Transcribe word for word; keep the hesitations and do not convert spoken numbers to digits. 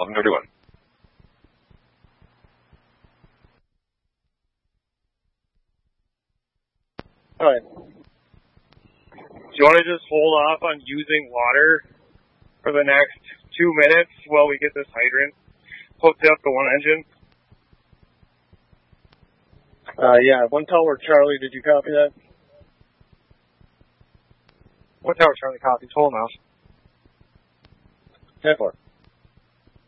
thousand, everyone. Alright. Do you want to just hold off on using water for the next two minutes while we get this hydrant hooked up to one engine? Uh, yeah. One tower, Charlie. Did you copy that? One tower, Charlie. Copies. Hold on. ten four.